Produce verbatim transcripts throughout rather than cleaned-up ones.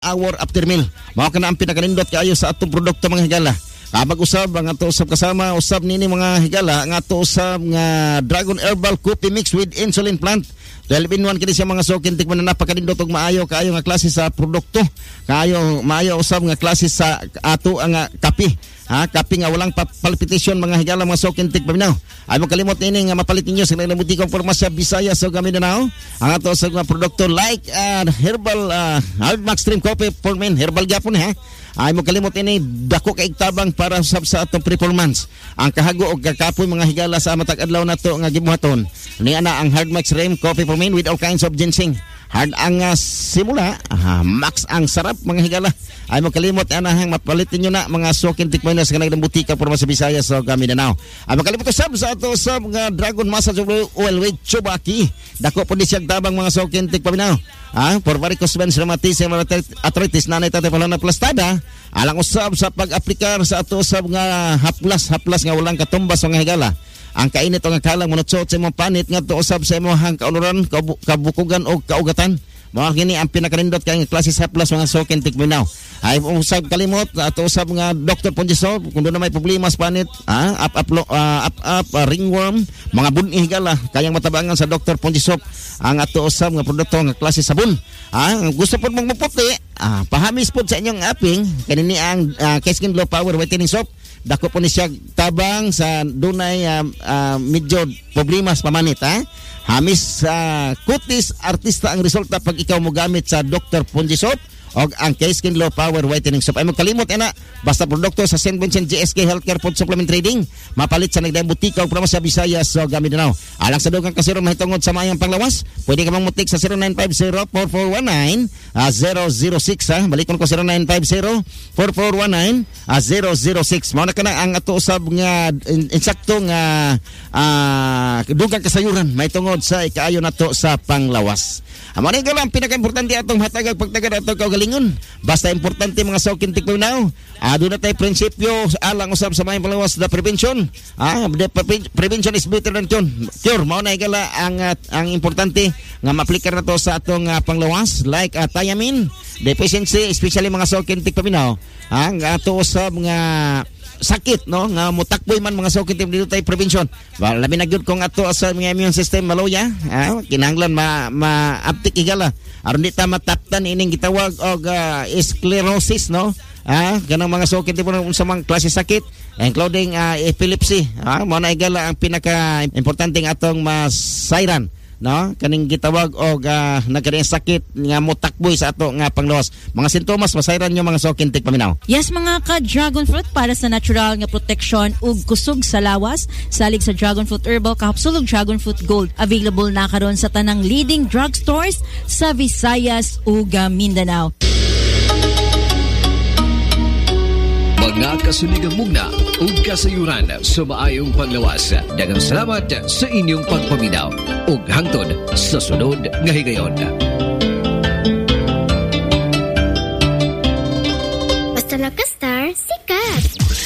hour after meal. Mao kana ang pinakanindot kaayo sa atong produkto mga higala. Kapag usab ang ato usab kasama usab nini mga higala ang ato usab nga Dragon Herbal Coffee Mix with Insulin Plant. twelve in one kini siya mga sokin tikman na napakadindot og maayo kaayo nga klase sa produkto. Kaayo maayo usab nga klase sa ato ang kape. Ha, kape nga walang palpitation mga higala mga sokin tik paminaw. Ay mo kalimot ini nga mapalit ninyo sa nalamuti kong pormasya Bisaya sa Mindanao. Ang ato sa mga produkto like uh, herbal uh, Hard Max Stream Coffee for men herbal gyapon ha. Ay mo kalimot ini dako kay tabang para usab sa atong performance. Ang kahago og kakapoy mga higala sa matag adlaw nato nga gibuhaton. Ni ana ang Hard Max Stream Coffee for men with all kinds of ginseng. Hard ang uh, simula, uh, max ang sarap mga higala. Ay mo kalimot ana hang mapalit ninyo na mga sokin tikman na sa kanang butika para sa Bisaya sa Mindanao. Ay mo kalimot usab sa ato usab nga Dragon Massage Oil with Chubaki. Dako po di siya tabang mga sokin tikman. Ah, for varicose veins, rheumatism, arthritis, nanay tatay pala na plastada. Alang usab sa pag-aplikar sa ato usab nga haplas, haplas nga walang katumbas mga higala. Ang kainit o nga kalang manutsot sa imong panit nga to usab sa imong hang kaunuran, kabukugan o kaugatan. Mga kini ang pinakarindot kay klase sa haplas mga sokin tikminaw. Ay usab kalimot ato usab nga Doctor Ponjiso kung doon na may problema sa panit, ah, up up uh, up up uh, ringworm, mga buni higala kayang matabangan sa Doctor Ponjiso ang ato usab nga produkto nga klase sabon. Ah, gusto pod mong maputi, ah, pahamis pod sa inyong aping kanini ang uh, K-Skin Glow Power Whitening Soap. Dako po ni siya tabang sa dunay uh, uh, medyo problema sa pamanit ha. Hamis sa uh, kutis artista ang resulta pag ikaw mo gamit sa Doctor Ponji Soap o ang K-Skin Glow Power Whitening Soap. Ay mo kalimot ina basta produkto sa Saint Vincent G S K Healthcare Food Supplement Trading mapalit sa nagdaang butika o sa Visayas so Mindanao. Alang sa dugang kasiro mahitungod sa mayang panglawas pwede ka mamutik sa zero nine five zero four four one nine zero zero six ha. Balikon ko zero nine five zero four four one nine zero zero six. Mao na kana ang ato usab nga insakto nga uh, dugang kasayuran mahitungod sa ikaayo nato sa panglawas. Amo ni galang pinaka-importante atong hatagag pagtagad ato kaugalingon. Basta importante mga sokin tikmaw. Ah, doon na tayo prinsipyo alang usab sa mayang panglawas na prevention. Ah, the prevention is better than cure. Cure mao na igala ang uh, ang importante nga maaplikar nato sa atong uh, panglawas like uh, thiamine deficiency especially mga sokin tikmaw. Ah, nga ato usab nga sakit no nga mutakboy man mga sakit dito tay prevention. Well, labi na gyud kung ato sa mga immune system maloya, ah, kinahanglan ma ma-aptik igala. Aron di ta mataptan ining gitawag og uh, sclerosis no. Ah, kanang mga sakit tipo sa mga klase sakit including uh, epilepsy. Ah, mo na igala ang pinaka importanteng atong masayran. No, kaning gitawag og uh, nagkadiyang sakit nga motakboy sa ato nga panglawas. Mga sintomas masayran nyo mga sokin tik paminaw. Yes mga ka dragon fruit para sa natural nga protection ug kusog sa lawas. Salig sa Dragon Fruit Herbal kahapsulog Dragon Fruit Gold. Available na karon sa tanang leading drugstores sa Visayas ug Mindanao. Mga kasunigang mugna ug kasayuran sa maayong panglawas. Daghang salamat sa inyong pagpaminaw ug hangtod sa sunod nga higayon. Basta naka-star, sikat!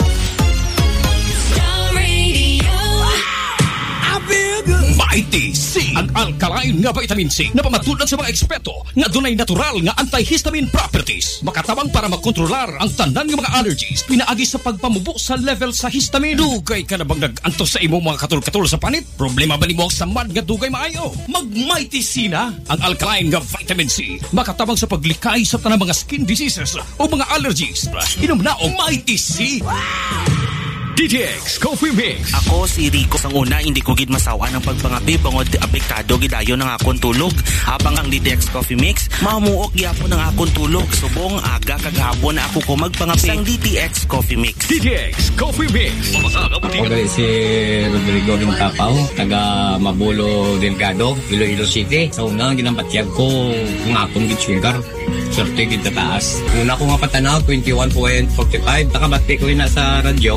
Mighty C, ang alkaline nga vitamin C na pamatulad sa mga eksperto nga dunay natural nga antihistamine properties. Makatabang para makontrolar ang tanan nga mga allergies pinaagi sa pagpamubo sa level sa histamine. Dugay ka na bang nag-antos sa imong mga katul-katul sa panit? Problema ba nimo ang samad nga dugay maayo? Mag-Mighty C na ang alkaline nga vitamin C. Makatabang sa paglikay sa tanang mga skin diseases o mga allergies. Inom na og Mighty C. D T X Coffee Mix. Ako si Rico sang una hindi ko gid masawa ng pagpangapi bangod apektado gidayon ng akong tulog. Habang ang D T X Coffee Mix mamuok gyapon ng akong tulog subong aga kagahapon ako ko magpangapi sang D T X Coffee Mix. D T X Coffee Mix. Okay, si Rodrigo Rimtapaw, taga Mabulo Delgado, Iloilo City. Sa una ginampatyag ko kung akong gid sugar. Swerte gid taas. Una ko nga patanaw twenty-one point four five, takabati ko na sa radyo about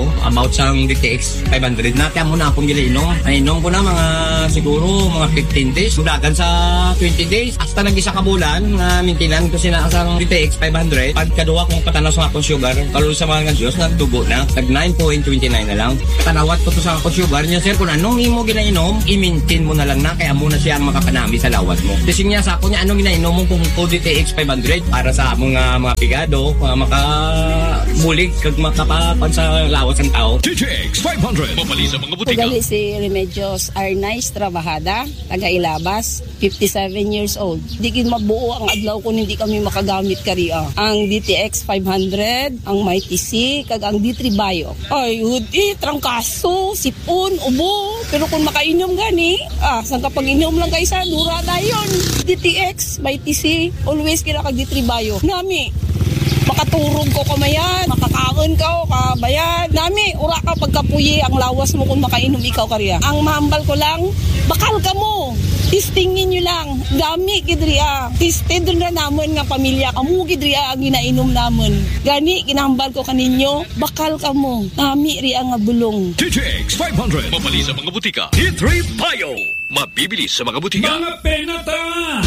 out sa D T X five hundred na. Kaya muna akong ginainom. Nainom ko na mga siguro mga fifteen days. Sulagan sa twenty days. Hasta nag-isa ka bulan na mintinan ko sina ang D T X five hundred. Pagkaduwa kong patanaw sa akong sugar, kalul sa mga Diyos, nagdugo na. Nag nine point two nine na lang. Patanawat ko to sa akong sugar niya, sir, kung anong imo ginainom, i-maintain mo na lang na. Kaya muna siya ang makapanami sa lawat mo. Kasi niya sa ako niya, anong ginainom mo kung D T X five hundred para sa mga mga pigado, mga makabulig, kag makapapan sa lawas ng tao. D T X five hundred, mapali sa mga butika. Tugali si Remedios Arnaiz Trabajada, taga Ilabas, fifty-seven years old. Di kin mabuo ang adlaw kung hindi kami makagamit kariya. Ang D T X five hundred, ang Mighty C, kag ang D three Bio. Ay, hudi, trangkaso, sipon, ubo. Pero kung makainom gani, ah, saan kapag inom lang kayo sa dura na yun. D T X, Mighty C, always kina kag D three Bio. Nami, makaturog ko kamayan, makakaon ka o kabayan. Nami, ura ka pagkapuyi ang lawas mo kung makainom ikaw kariya. Ang mahambal ko lang, bakal ka mo. Tistingin nyo lang. Dami gidriya. Tisted na namon nga pamilya. Amu gidriya ang ginainom namon. Gani, kinahambal ko kaninyo, bakal ka mo. Nami riya nga bulong. D T X five hundred, mapali sa mga butika. D three Bio, mabibili sa mga butika. Mga penata!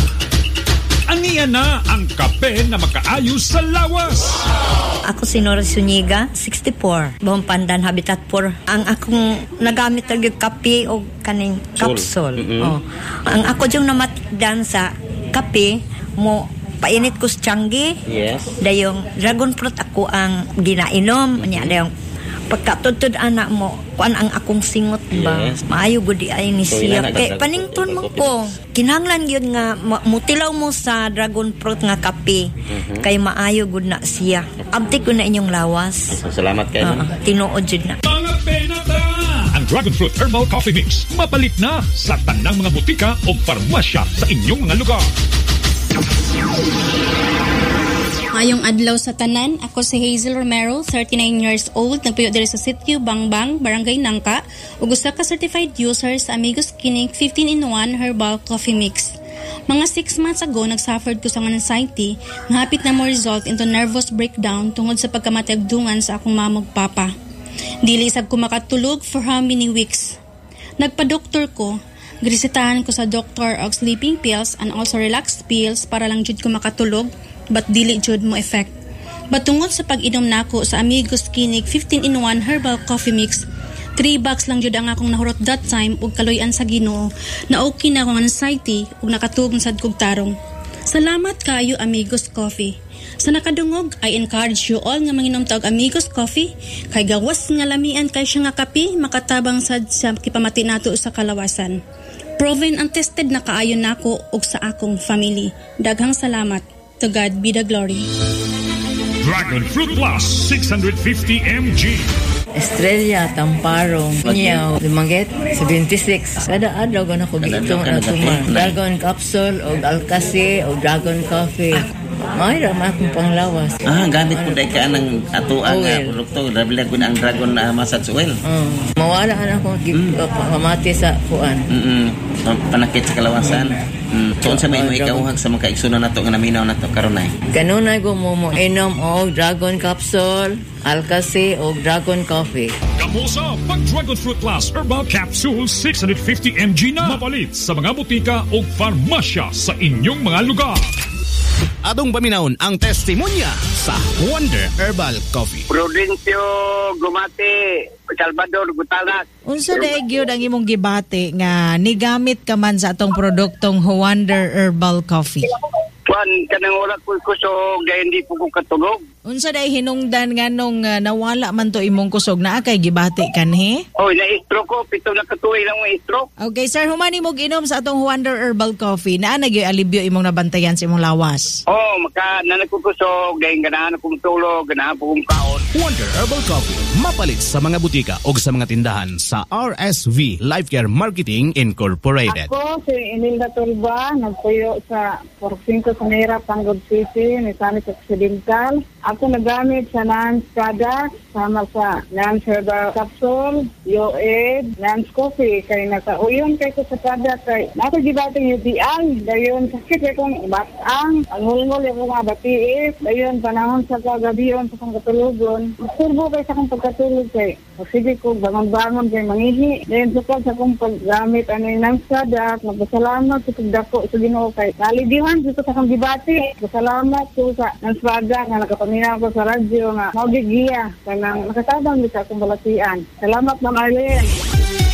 Aniyan na ang kape na makaayos sa lawas. Ako si Nora Zuniga, sixty-four. Buong Pandan, Habitat four. Ang akong nagamit ng kape o kaning capsule. Mm-hmm. Oh. Ang ako yung namatigdan sa kape mo, painit ko sa tiyanggi. Yes. Dayong dragon fruit ako ang ginainom. Nya dayong pagkatutod anak mo, kuan ang akong singot ba? Yes. Maayo gudi ay ni So, siya. ina, Kay nagdag- panington mo ko. Kinahanglan yun nga ma- mutilaw mo sa dragon fruit nga kape. Mhm. Kay maayo gud na siya. Abti ko na inyong lawas. Salamat kayo. Uh, tinuod jud na. Mga penata! Ang Dragon Fruit Herbal Coffee Mix mapalit na sa tanang mga butika o farmasya sa inyong mga lugar. Ngayong adlaw sa tanan, ako si Hazel Romero, thirty-nine years old, nagpuyo diri sa Sitio Bangbang, Barangay Nangka, ug usa ka certified user sa Amigos Kinig fifteen in one Herbal Coffee Mix. Mga six months ago, nagsuffered ko sa anxiety nga hapit na mo result into nervous breakdown tungod sa pagkamatagdungan sa akong mamog papa. Dili sad ko makatulog for how many weeks. Nagpa-doktor ko, grisitahan ko sa doktor og sleeping pills and also relax pills para lang jud ko makatulog, but dili jud mo effect. But tungod sa pag-inom nako sa Amigos Kinig fifteen in one Herbal Coffee Mix, three bucks lang jud ang akong nahurot that time ug kaloy-an sa Ginoo na okay na akong anxiety ug nakatugong sad kog tarong. Salamat kayo Amigos Coffee. Sa nakadungog, I encourage you all nga manginom tawag Amigos Coffee kay gawas nga lamian kay siya nga kape makatabang sad sa kipamati nato sa kalawasan. Proven and tested na kaayo nako ug sa akong family. Daghang salamat. To God be the glory. Dragon Fruit Plus six hundred fifty milligrams. Estrella, Tamparong, Niyaw, Limanget, seventy-six. Kada adlaw ko na ko bitong na tuma. Dragon Capsule, o Alcasi, o Dragon Coffee. May rama akong panglawas. Ah, gamit ko dahil ka ng atuang uh, produkto. Nabilag ko na ang Dragon uh, Massage Oil. Uh, mawala ka na akong mm. uh, pamati sa kuan. Mm-mm. Panakit sa kalawasan. Mm. So, sa may uh, may kauhag sa mga kaigsunan na to, nga naminaw na to, karunay. Kanunay ko mo mo inom o Dragon Capsule, Alcasi, o Dragon Coffee. Kamusa, pag Dragon Fruit Plus Herbal Capsule six hundred fifty milligrams na mapalit sa mga butika o farmasya sa inyong mga lugar. Atong paminawon ang testimonya sa Wonder Herbal Coffee. Prudencio Gumati, Salvador Gutalas. Unsa daig gyud ang imong gibati nga nigamit ka man sa atong produktong Wonder Herbal Coffee? Kuan kanang wala ko kusog gay hindi po ko katulog. Unsa day hinungdan nga nung uh, nawala man to imong kusog naa kay gibati kanhi? Oh, na-stroke ko pito na katuig lang mo stroke. Okay, sir, humani mo ginom sa atong Wonder Herbal Coffee. Naa nagyoy alibyo imong nabantayan sa imong lawas. Oh, maka nanagkukusog gay ganahan akong tulog, ganahan po kong kaon. Wonder Herbal Coffee mapalit sa mga butika o sa mga tindahan sa R S V Life Care Marketing Incorporated. Ako si Imelda Turba, nagpuyo sa Porcinco sa Nera, Panggod City, ni Sanit Occidental. Ako nagamit sa Nance Product, sama sa Nance Herbal Capsule, Yoed, Nance Coffee. Kaya nakauyon kay ko sa product kay nakagibatang U T I. Dayon sakit kay kong batang, ang hulmol yung mga batiis. Dayon panahon sa kagabiyon sa kong katulugon. Masurbo kay sa kong pagkatulog kay. Sige ko bangon-bangon kay mangihi. Dayon sukad sa kong paggamit ano yung Nance Product. Magpasalamat sa pagdako sa Ginoo kay nalidihan dito sa kong gibati. Pasalamat ko sa Nance Product na nakapaminaw ko sa radyo nga maugigiya. Kaya nakatabang dito akong balatian. Salamat, Ma'am Arlene.